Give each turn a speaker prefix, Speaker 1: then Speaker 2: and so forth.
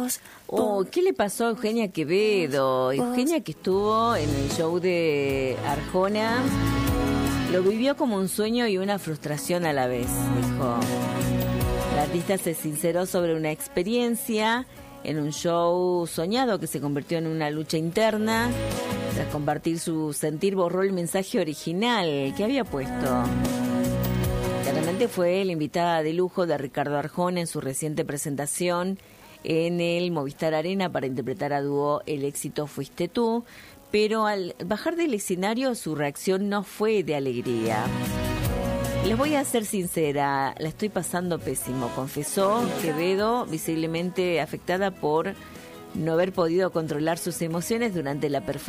Speaker 1: Oh, ¿qué le pasó a Eugenia Quevedo? Eugenia, que estuvo en el show de Arjona, lo vivió como un sueño y una frustración a la vez, dijo. La artista se sinceró sobre una experiencia en un show soñado que se convirtió en una lucha interna. Tras compartir su sentir, borró el mensaje original que había puesto. Claramente fue la invitada de lujo de Ricardo Arjona en su reciente presentación en el Movistar Arena para interpretar a dúo el éxito Fuiste Tú, pero al bajar del escenario su reacción no fue de alegría. Les voy a ser sincera, la estoy pasando pésimo, confesó Quevedo, visiblemente afectada por no haber podido controlar sus emociones durante la performance.